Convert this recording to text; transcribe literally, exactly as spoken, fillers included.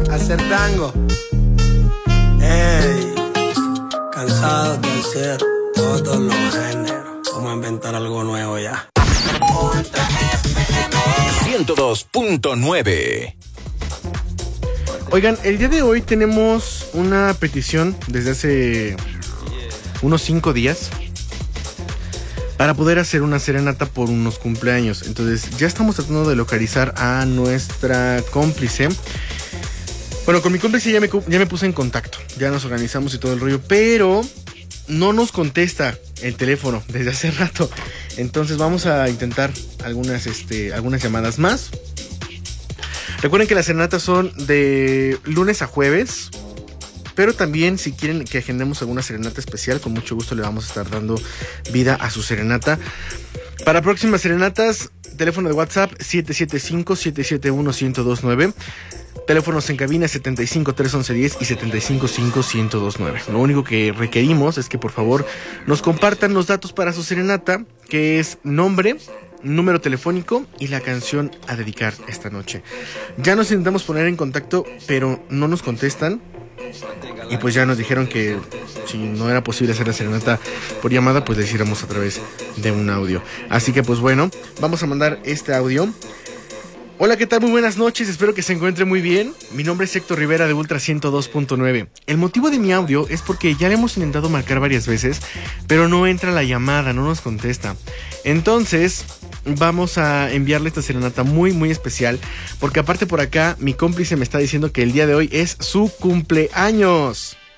hacer tango. Ey, cansado de hacer todos los géneros. Vamos a inventar algo nuevo ya. ciento dos punto nueve. Oigan, el día de hoy tenemos una petición desde hace unos cinco días para poder hacer una serenata por unos cumpleaños. Entonces ya estamos tratando de localizar a nuestra cómplice. Bueno, con mi cómplice ya me, ya me puse en contacto, ya nos organizamos y todo el rollo, pero no nos contesta el teléfono desde hace rato. Entonces vamos a intentar algunas, este, algunas llamadas más. Recuerden que las serenatas son de lunes a jueves, pero también si quieren que agendemos alguna serenata especial, con mucho gusto le vamos a estar dando vida a su serenata. Para próximas serenatas, teléfono de WhatsApp siete siete cinco, siete siete uno, uno cero dos nueve. Teléfonos en cabina setenta y cinco, trescientos once, diez y setenta y cinco, cinco, uno cero dos nueve. Lo único que requerimos es que por favor nos compartan los datos para su serenata, que es nombre, número telefónico y la canción a dedicar esta noche. Ya nos intentamos poner en contacto, pero no nos contestan. Y pues ya nos dijeron que si no era posible hacer la serenata por llamada, pues la hiciéramos a través de un audio. Así que pues bueno, vamos a mandar este audio. Hola, ¿qué tal? Muy buenas noches, espero que se encuentre muy bien. Mi nombre es Héctor Rivera de Ultra ciento dos punto nueve. El motivo de mi audio es porque ya le hemos intentado marcar varias veces, pero no entra la llamada, no nos contesta. Entonces vamos a enviarle esta serenata muy muy especial, porque aparte por acá mi cómplice me está diciendo que el día de hoy es su cumpleaños.